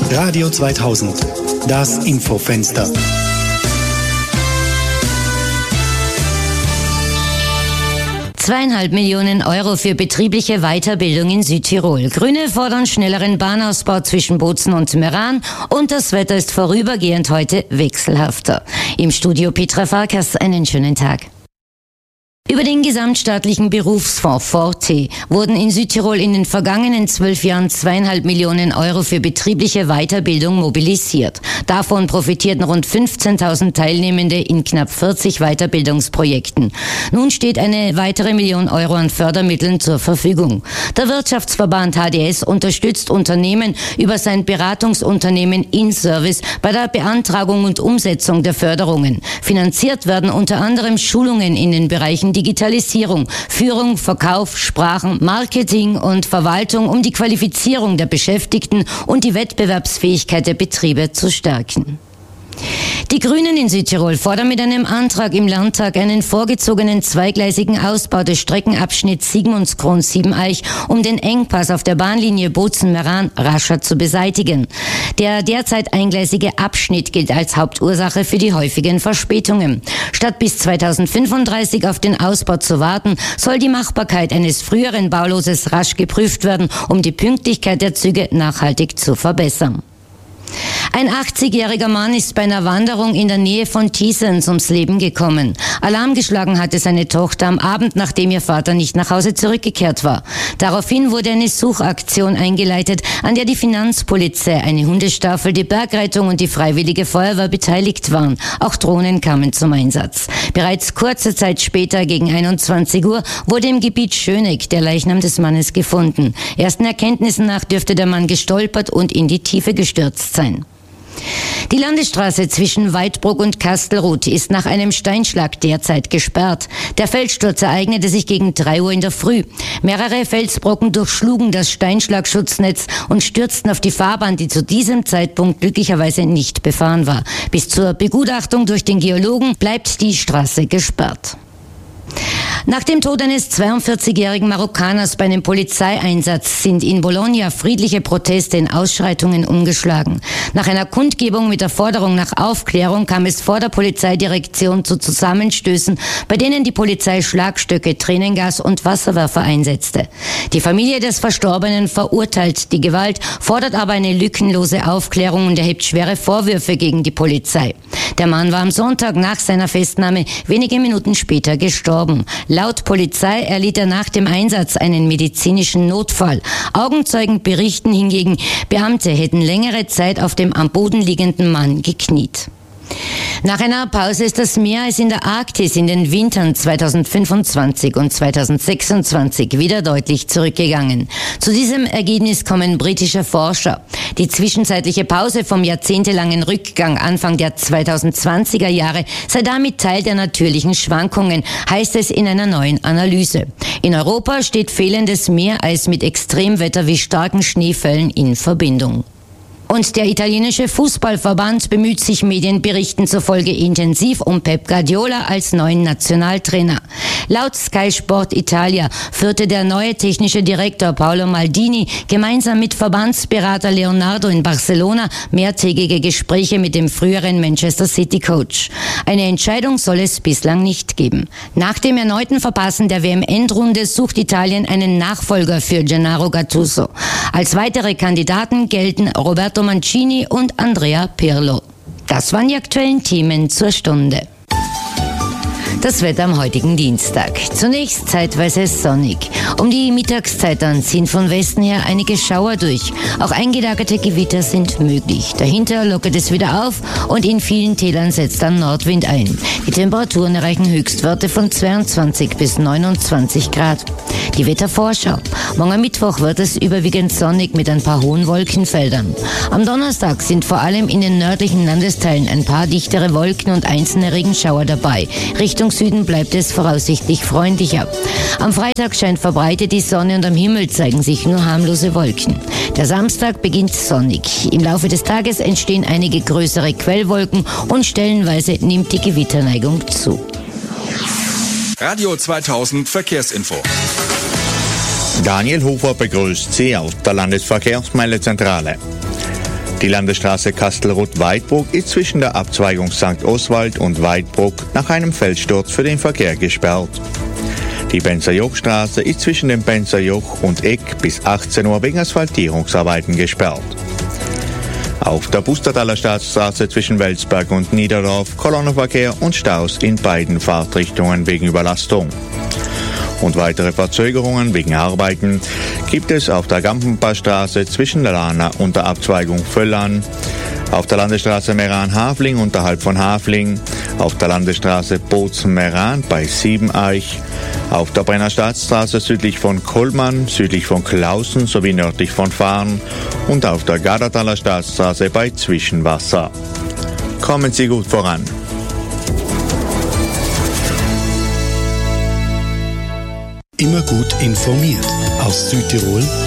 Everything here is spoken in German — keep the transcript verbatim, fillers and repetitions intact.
Radio zweitausend, das Infofenster. Zweieinhalb Millionen Euro für betriebliche Weiterbildung in Südtirol. Grüne fordern schnelleren Bahnausbau zwischen Bozen und Meran und das Wetter ist vorübergehend heute wechselhafter. Im Studio Petra Farkas, einen schönen Tag. Über den gesamtstaatlichen Berufsfonds Forte wurden in Südtirol in den vergangenen zwölf Jahren zweieinhalb Millionen Euro für betriebliche Weiterbildung mobilisiert. Davon profitierten rund fünfzehntausend Teilnehmende in knapp vierzig Weiterbildungsprojekten. Nun steht eine weitere Million Euro an Fördermitteln zur Verfügung. Der Wirtschaftsverband H D S unterstützt Unternehmen über sein Beratungsunternehmen InService bei der Beantragung und Umsetzung der Förderungen. Finanziert werden unter anderem Schulungen in den Bereichen Digitalisierung, Führung, Verkauf, Sprachen, Marketing und Verwaltung, um die Qualifizierung der Beschäftigten und die Wettbewerbsfähigkeit der Betriebe zu stärken. Die Grünen in Südtirol fordern mit einem Antrag im Landtag einen vorgezogenen zweigleisigen Ausbau des Streckenabschnitts Sigmundskron-Siebeneich, um den Engpass auf der Bahnlinie Bozen-Meran rascher zu beseitigen. Der derzeit eingleisige Abschnitt gilt als Hauptursache für die häufigen Verspätungen. Statt bis zweitausendfünfunddreißig auf den Ausbau zu warten, soll die Machbarkeit eines früheren Bauloses rasch geprüft werden, um die Pünktlichkeit der Züge nachhaltig zu verbessern. Ein achtzigjähriger Mann ist bei einer Wanderung in der Nähe von Thiesens ums Leben gekommen. Alarm geschlagen hatte seine Tochter am Abend, nachdem ihr Vater nicht nach Hause zurückgekehrt war. Daraufhin wurde eine Suchaktion eingeleitet, an der die Finanzpolizei, eine Hundestaffel, die Bergrettung und die Freiwillige Feuerwehr beteiligt waren. Auch Drohnen kamen zum Einsatz. Bereits kurze Zeit später, gegen einundzwanzig Uhr, wurde im Gebiet Schöneck der Leichnam des Mannes gefunden. Ersten Erkenntnissen nach dürfte der Mann gestolpert und in die Tiefe gestürzt sein. Die Landesstraße zwischen Weidbruck und Kastelruth ist nach einem Steinschlag derzeit gesperrt. Der Felssturz ereignete sich gegen drei Uhr in der Früh. Mehrere Felsbrocken durchschlugen das Steinschlagschutznetz und stürzten auf die Fahrbahn, die zu diesem Zeitpunkt glücklicherweise nicht befahren war. Bis zur Begutachtung durch den Geologen bleibt die Straße gesperrt. Nach dem Tod eines zweiundvierzigjährigen Marokkaners bei einem Polizeieinsatz sind in Bologna friedliche Proteste in Ausschreitungen umgeschlagen. Nach einer Kundgebung mit der Forderung nach Aufklärung kam es vor der Polizeidirektion zu Zusammenstößen, bei denen die Polizei Schlagstöcke, Tränengas und Wasserwerfer einsetzte. Die Familie des Verstorbenen verurteilt die Gewalt, fordert aber eine lückenlose Aufklärung und erhebt schwere Vorwürfe gegen die Polizei. Der Mann war am Sonntag nach seiner Festnahme wenige Minuten später gestorben. Laut Polizei erlitt er nach dem Einsatz einen medizinischen Notfall. Augenzeugen berichten hingegen, Beamte hätten längere Zeit auf dem am Boden liegenden Mann gekniet. Nach einer Pause ist das Meer in der Arktis in den Wintern zweitausendfünfundzwanzig und zweitausendsechsundzwanzig wieder deutlich zurückgegangen. Zu diesem Ergebnis kommen britische Forscher. Die zwischenzeitliche Pause vom jahrzehntelangen Rückgang Anfang der zweitausendzwanziger Jahre sei damit Teil der natürlichen Schwankungen, heißt es in einer neuen Analyse. In Europa steht fehlendes Meereis mit Extremwetter wie starken Schneefällen in Verbindung. Und der italienische Fußballverband bemüht sich Medienberichten zufolge intensiv um Pep Guardiola als neuen Nationaltrainer. Laut Sky Sport Italia führte der neue technische Direktor Paolo Maldini gemeinsam mit Verbandsberater Leonardo in Barcelona mehrtägige Gespräche mit dem früheren Manchester City Coach. Eine Entscheidung soll es bislang nicht geben. Nach dem erneuten Verpassen der W M-Endrunde sucht Italien einen Nachfolger für Gennaro Gattuso. Als weitere Kandidaten gelten Roberto Mancini und Andrea Pirlo. Das waren die aktuellen Themen zur Stunde. Das Wetter am heutigen Dienstag. Zunächst zeitweise sonnig. Um die Mittagszeit dann ziehen von Westen her einige Schauer durch. Auch eingelagerte Gewitter sind möglich. Dahinter lockert es wieder auf und in vielen Tälern setzt dann Nordwind ein. Die Temperaturen erreichen Höchstwerte von zweiundzwanzig bis neunundzwanzig Grad. Die Wettervorschau. Morgen Mittwoch wird es überwiegend sonnig mit ein paar hohen Wolkenfeldern. Am Donnerstag sind vor allem in den nördlichen Landesteilen ein paar dichtere Wolken und einzelne Regenschauer dabei. Richtung Süden bleibt es voraussichtlich freundlicher. Am Freitag scheint verbreitet die Sonne und am Himmel zeigen sich nur harmlose Wolken. Der Samstag beginnt sonnig. Im Laufe des Tages entstehen einige größere Quellwolken und stellenweise nimmt die Gewitterneigung zu. Radio zweitausend Verkehrsinfo. Daniel Hofer begrüßt Sie aus der Landesverkehrsmeldezentrale. Die Landesstraße Kastelruth-Weidbruck ist zwischen der Abzweigung Sankt Oswald und Weidbruck nach einem Felssturz für den Verkehr gesperrt. Die Benserjochstraße ist zwischen dem Benserjoch und Eck bis achtzehn Uhr wegen Asphaltierungsarbeiten gesperrt. Auf der Bustertaler Staatsstraße zwischen Welsberg und Niederdorf Kolonnenverkehr und Staus in beiden Fahrtrichtungen wegen Überlastung. Und weitere Verzögerungen wegen Arbeiten gibt es auf der Gampenpassstraße zwischen der Lana und der Abzweigung Völlan, auf der Landesstraße Meran-Havling unterhalb von Havling, auf der Landesstraße Bozen-Meran bei Siebeneich, auf der Brenner Staatsstraße südlich von Kollmann, südlich von Klausen sowie nördlich von Fahren und auf der Gardertaler Staatsstraße bei Zwischenwasser. Kommen Sie gut voran. Immer gut informiert. Aus Südtirol